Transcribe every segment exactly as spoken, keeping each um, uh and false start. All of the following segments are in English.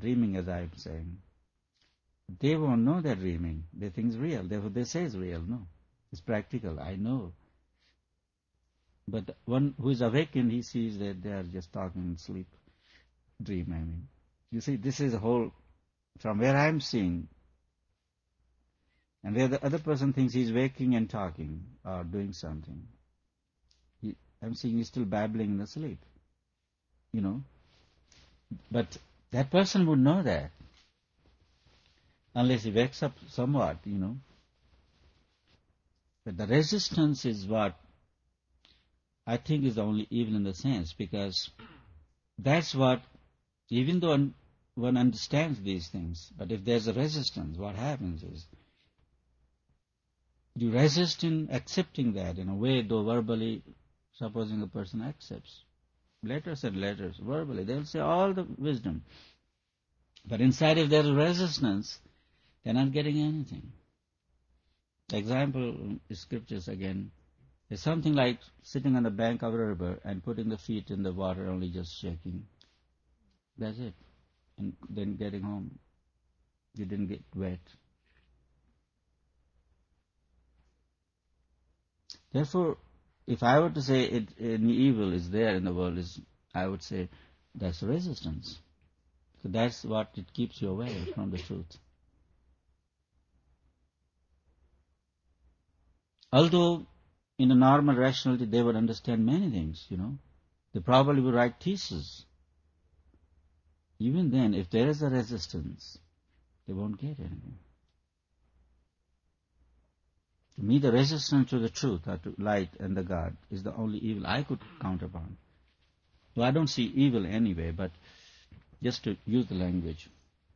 dreaming, as I'm saying, they won't know they're dreaming. They think it's real. Therefore, they say it's real. No, it's practical. I know. But one who is awakened, he sees that they are just talking in sleep, dream, I mean. You see, this is a whole, from where I'm seeing, and where the other person thinks he's waking and talking or doing something. He, I'm seeing he's still babbling in the sleep, you know. But that person would know that, unless he wakes up somewhat, you know. But the resistance is what I think is the only evil in the sense, because that's what, even though one understands these things, but if there's a resistance, what happens is, you resist in accepting that in a way, though verbally, supposing a person accepts. Letters and letters, verbally, they'll say all the wisdom. But inside, if there's resistance, they're not getting anything. The example in scriptures again is something like sitting on the bank of a river and putting the feet in the water, only just shaking. That's it. And then getting home, you didn't get wet. Therefore, if I were to say it, any evil is there in the world, is I would say that's resistance. So that's what it keeps you away from the truth. Although in a normal rationality they would understand many things, you know. They probably would write theses. Even then, if there is a resistance, they won't get anything. To me, the resistance to the truth, or to light and the God, is the only evil I could count upon. Well, I don't see evil anyway, but just to use the language.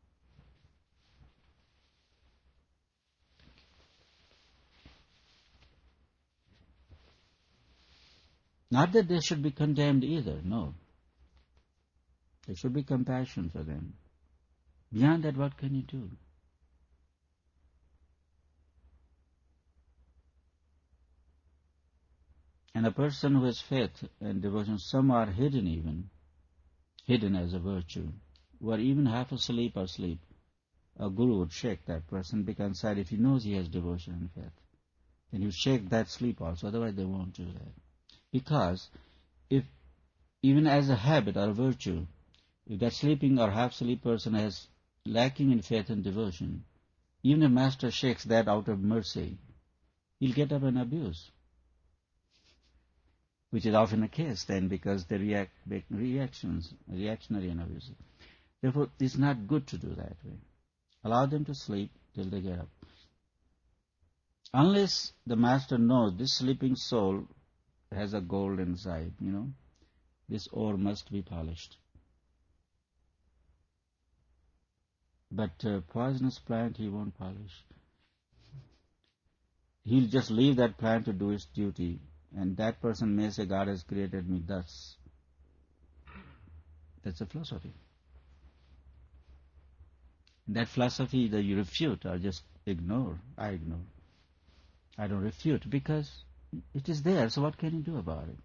Not that they should be condemned either, no. There should be compassion for them. Beyond that, what can you do? And a person who has faith and devotion, some are hidden even, hidden as a virtue, who are even half asleep or asleep. A guru would shake that person, because inside, if he knows he has devotion and faith, then you shake that sleep also, otherwise they won't do that. Because if, even as a habit or a virtue, if that sleeping or half-asleep person is lacking in faith and devotion, even if Master shakes that out of mercy, he'll get up and abuse. Which is often the case then, because they react, make reactions, reactionary and abusive. Therefore, it's not good to do that way. Allow them to sleep till they get up. Unless the Master knows this sleeping soul has a gold inside, you know, this ore must be polished. But uh, poisonous plant he won't polish. He'll just leave that plant to do its duty. And that person may say, God has created me thus. That's a philosophy. That philosophy either you refute or just ignore. I ignore. I don't refute because it is there, so what can you do about it?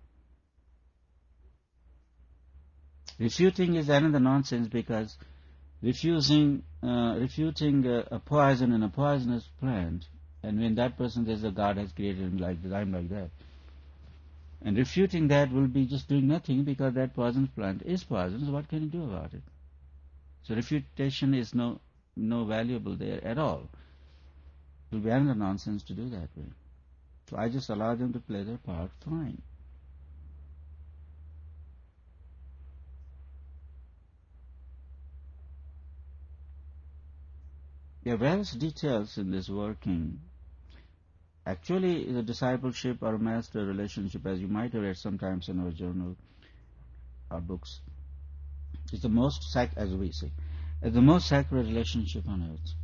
Refuting is another nonsense, because refusing, uh, refuting a, a poison in a poisonous plant, and when that person says that God has created him like this, I'm like that, and refuting that will be just doing nothing, because that poisonous plant is poison, so what can you do about it? So refutation is no no valuable there at all. It will be another nonsense to do that way. So I just allow them to play their part, fine. There are various details in this working. Actually, the discipleship or master relationship, as you might have read sometimes in our journal or books, is the most, sac- as we say, is the most sacred relationship on earth.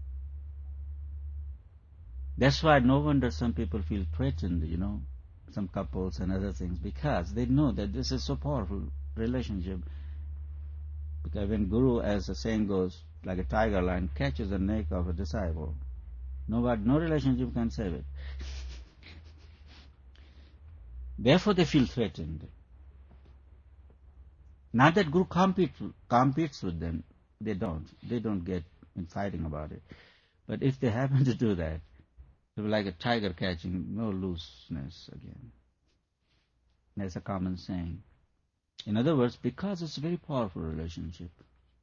That's why no wonder some people feel threatened, you know, some couples and other things, because they know that this is so powerful relationship. Because when Guru, as the saying goes, like a tiger lion, catches the neck of a disciple, no, no relationship can save it. Therefore they feel threatened. Not that Guru compete, competes with them. they don't. They don't get in fighting about it. But if they happen to do that, it will be like a tiger catching no looseness again. That's a common saying. In other words, because it's a very powerful relationship.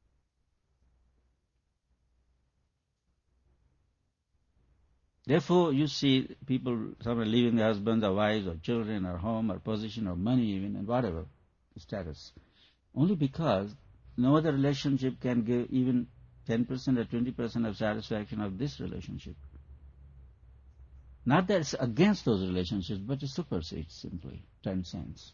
Therefore, you see people, some are leaving their husbands or wives or children or home or position or money even and whatever status. Only because no other relationship can give even ten percent or twenty percent of satisfaction of this relationship. Not that it's against those relationships, but it supersedes simply, transcends.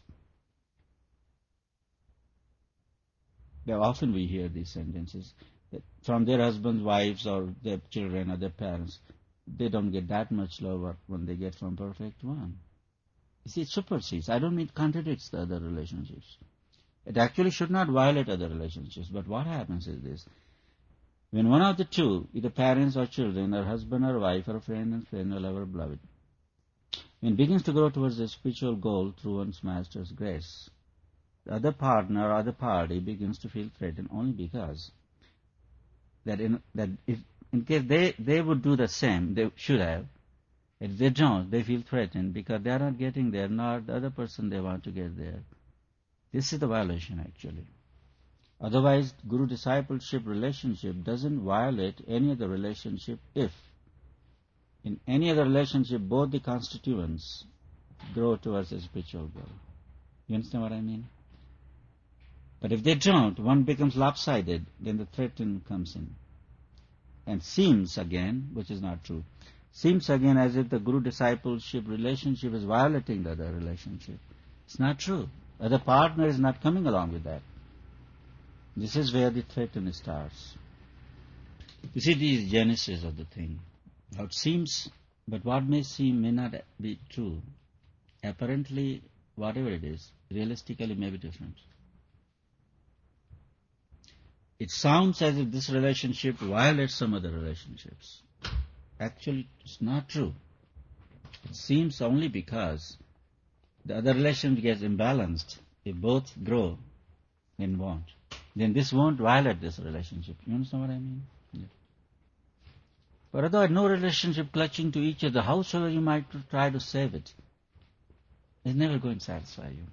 Now, often we hear these sentences that from their husbands, wives, or their children or their parents, they don't get that much love when they get from perfect one. You see, it supersedes. I don't mean it contradicts the other relationships. It actually should not violate other relationships. But what happens is this. When one of the two, either parents or children, or husband or wife, or friend and friend, or lover, beloved, when begins to grow towards a spiritual goal through one's master's grace, the other partner or other party begins to feel threatened only because that in, that if in case they, they would do the same, they should have. If they don't, they feel threatened because they are not getting there, nor the other person they want to get there. This is the violation actually. Otherwise, guru-discipleship relationship doesn't violate any other relationship if in any other relationship both the constituents grow towards a spiritual goal. You understand what I mean? But if they don't, one becomes lopsided, then the threaten comes in. And seems again, which is not true, seems again as if the guru-discipleship relationship is violating the other relationship. It's not true. The other partner is not coming along with that. This is where the threaten starts. You see, this is genesis of the thing. Now it seems, but what may seem may not be true. Apparently, whatever it is, realistically may be different. It sounds as if this relationship violates some other relationships. Actually, it's not true. It seems only because the other relationship gets imbalanced. If both grow and want, then this won't violate this relationship. You understand what I mean? Yeah. But otherwise, no relationship clutching to each other, howsoever you might try to save it, is never going to satisfy you.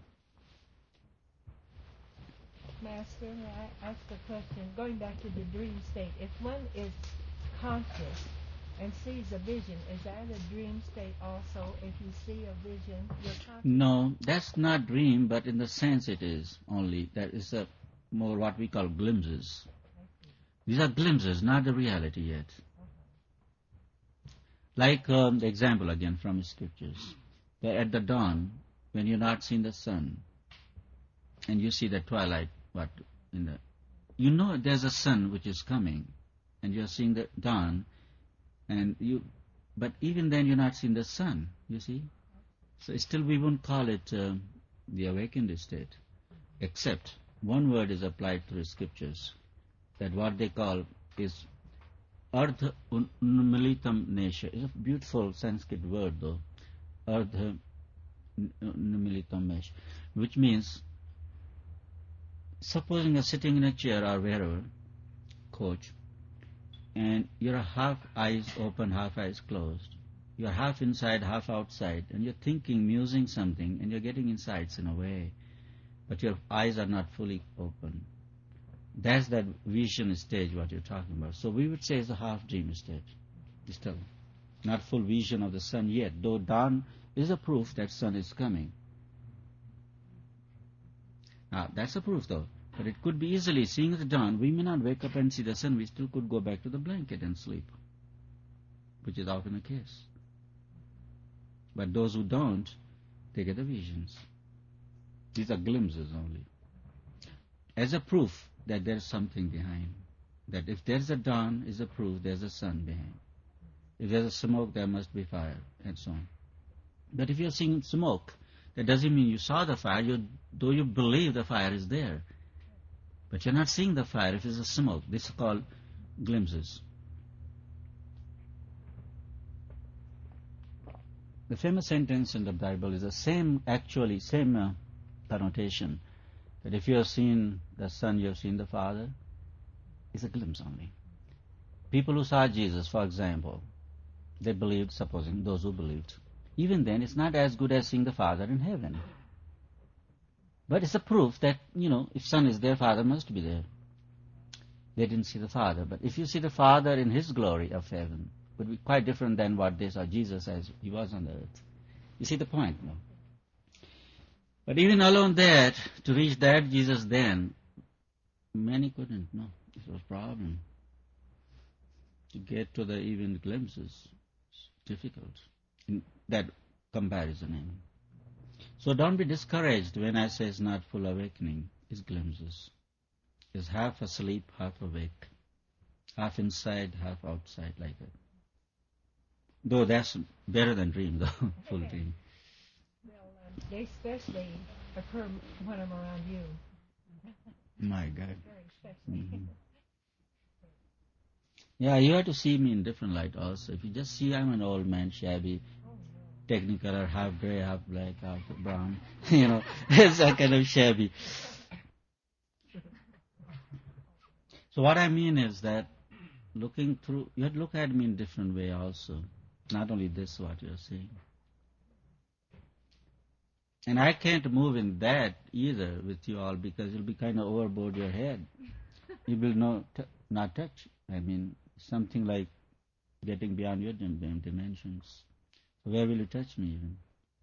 Master, may I ask a question? Going back to the dream state, if one is conscious and sees a vision, is that a dream state also? If you see a vision, you're conscious? No, that's not dream, but in the sense it is only. That is a more what we call glimpses. These are glimpses, not the reality yet. Uh-huh. Like um, the example again from the scriptures, that at the dawn, when you're not seeing the sun, and you see the twilight, what in the, you know there's a sun which is coming, and you're seeing the dawn, and you, but even then you're not seeing the sun. You see, so still we won't call it uh, the awakened state, except one word is applied to the scriptures, that what they call is ardha unmilitam nesha. It's a beautiful Sanskrit word though, ardha unmilitam nesha, which means, supposing you're sitting in a chair or wherever, coach, and you're half eyes open, half eyes closed. You're half inside, half outside, and you're thinking, musing something, and you're getting insights in a way, but your eyes are not fully open. That's that vision stage what you're talking about. So we would say it's a half dream state. Still not full vision of the sun yet, though dawn is a proof that sun is coming. Now, that's a proof though. But it could be easily, seeing the dawn, we may not wake up and see the sun, we still could go back to the blanket and sleep, which is often the case. But those who don't, they get the visions. These are glimpses only. As a proof that there's something behind. That if there's a dawn, is a proof there's a sun behind. If there's a smoke, there must be fire, and so on. But if you're seeing smoke, that doesn't mean you saw the fire, you, though you believe the fire is there. But you're not seeing the fire if it's a smoke. This is called glimpses. The famous sentence in the Bible is the same, actually, same uh, connotation. That if you have seen the Son, you have seen the Father. It's a glimpse only. People who saw Jesus, for example, they believed, supposing those who believed. Even then, it's not as good as seeing the Father in heaven. But it's a proof that, you know, if Son is there, Father must be there. They didn't see the Father. But if you see the Father in His glory of heaven, it would be quite different than what they saw Jesus as He was on the earth. You see the point, no? But even alone that, to reach that Jesus then, many couldn't, no. It was a problem. To get to the even glimpses, it's difficult in that comparison. Even. So don't be discouraged when I say it's not full awakening. It's glimpses. It's half asleep, half awake. Half inside, half outside, like that. Though that's better than dream, though, full dream. Well, um, they especially occur when I'm around you. My God. Very especially. Mm-hmm. Yeah, you have to see me in different light also. If you just see I'm an old man, shabby, Oh, no. technicolor, half gray, half black, half brown, you know, it's that kind of shabby. So what I mean is that looking through, you have to look at me in different way also. Not only this, what you're saying. And I can't move in that either with you all because you'll be kind of overboard your head. You will no, t- not touch. I mean, something like getting beyond your dim- dimensions. Where will you touch me even?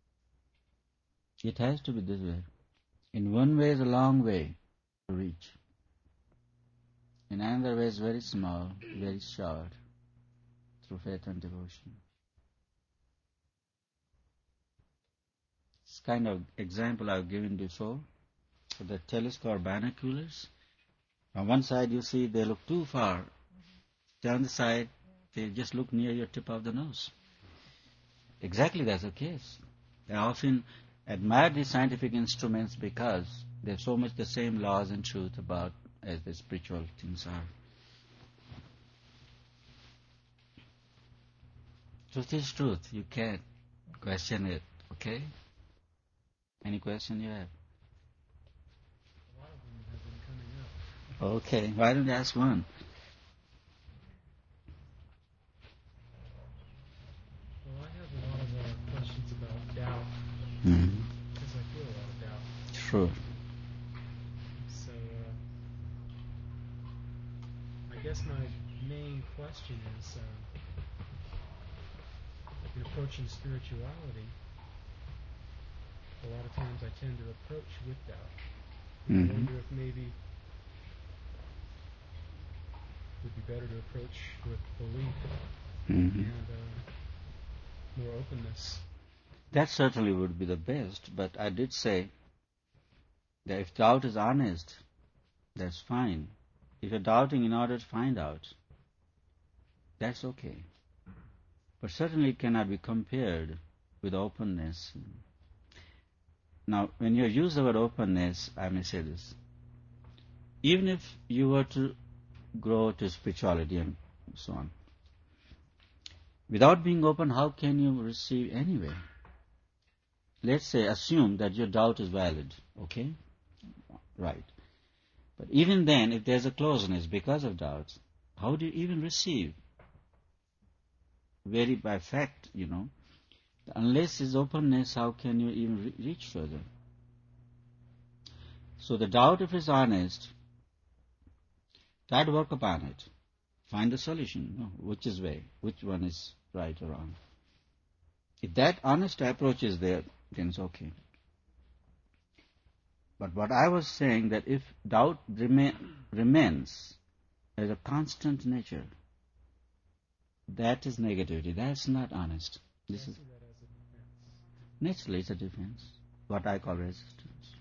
It has to be this way. In one way is a long way to reach. In another way is very small, very short, through faith and devotion. This kind of example I've given before. So the telescope binoculars. On one side you see they look too far. The other side they just look near your tip of the nose. Exactly that's the case. I often admire these scientific instruments because they're so much the same laws and truth about as the spiritual things are. Truth is truth. You can't question it. Okay? Any question you have? A lot of them have been coming up. Okay. Why don't you ask one? Well, I have a lot of uh, questions about doubt, Mm-hmm. because I feel a lot of doubt. Sure. So, uh, I guess my main question is, uh, in approaching spirituality, a lot of times I tend to approach with doubt. And Mm-hmm. I wonder if maybe it would be better to approach with belief Mm-hmm. and uh, more openness. That certainly would be the best, but I did say that if doubt is honest, that's fine. If you're doubting in order to find out, that's okay. But certainly it cannot be compared with openness. Now, when you use the word openness, I may say this. Even if you were to grow to spirituality and so on, without being open, how can you receive anyway? Let's say, assume that your doubt is valid, okay? Right. But even then, if there's a closeness because of doubts, how do you even receive? Very by fact, you know. Unless there's openness, how can you even re- reach further? So the doubt, if it's honest, try to work upon it. Find the solution. No, which is way, which one is right or wrong. If that honest approach is there, then it's okay. But what I was saying, that if doubt remain, remains as a constant nature, that is negativity. That's not honest. This I is see that as a defense. naturally it's a defense. What I call resistance.